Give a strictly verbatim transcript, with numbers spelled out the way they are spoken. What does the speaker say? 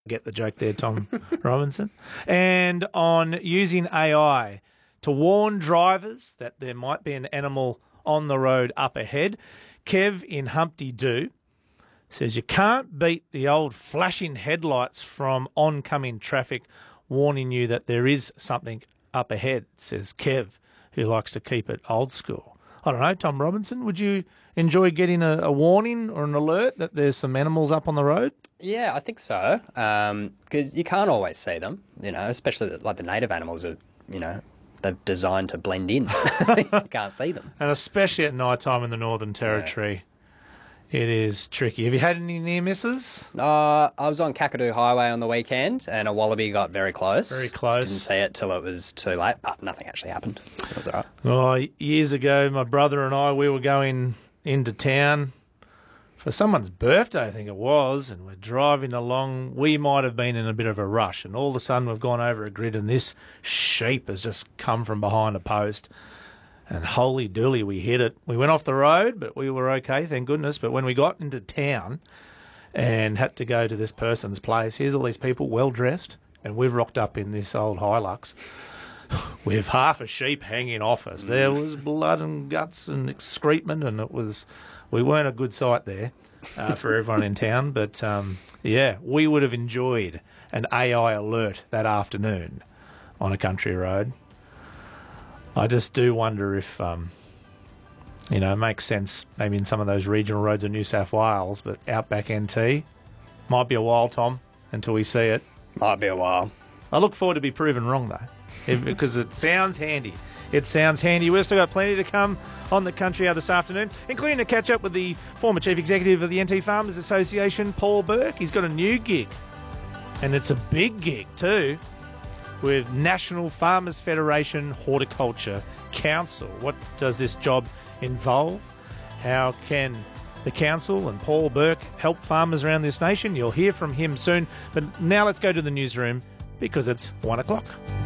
Get the joke there, Tom Robinson. And on using A I to warn drivers that there might be an animal on the road up ahead. Kev in Humpty Doo says you can't beat the old flashing headlights from oncoming traffic warning you that there is something up ahead, says Kev, who likes to keep it old school. I don't know, Tom Robinson, would you enjoy getting a, a warning or an alert that there's some animals up on the road? Yeah, I think so, because um, you can't always see them, you know, especially the, like the native animals are, you know, they're designed to blend in. You can't see them. And especially at night time in the Northern Territory, yeah. It is tricky. Have you had any near misses? Uh, I was on Kakadu Highway on the weekend and a wallaby got very close. Very close. Didn't see it till it was too late, but nothing actually happened. It was all right. Oh, years ago, my brother and I, we were going into town for someone's birthday, I think it was, and we're driving along. We might have been in a bit of a rush, and all of a sudden we've gone over a grid and this sheep has just come from behind a post. And holy dooly, we hit it. We went off the road, but we were okay, thank goodness. But when we got into town and had to go to this person's place, here's all these people well-dressed, and we've rocked up in this old Hilux with half a sheep hanging off us. There was blood and guts and excrement, and it was... We weren't a good sight there uh, for everyone in town, but um, yeah, we would have enjoyed an A I alert that afternoon on a country road. I just do wonder if, um, you know, it makes sense maybe in some of those regional roads of New South Wales, but Outback N T might be a while, Tom, until we see it. Might be a while. I look forward to be proven wrong, though, if, because it sounds handy. It sounds handy. We've still got plenty to come on the Country Hour this afternoon, including a catch-up with the former Chief Executive of the N T Farmers Association, Paul Burke. He's got a new gig, and it's a big gig too, with National Farmers Federation Horticulture Council. What does this job involve? How can the council and Paul Burke help farmers around this nation? You'll hear from him soon. But now let's go to the newsroom because it's one o'clock.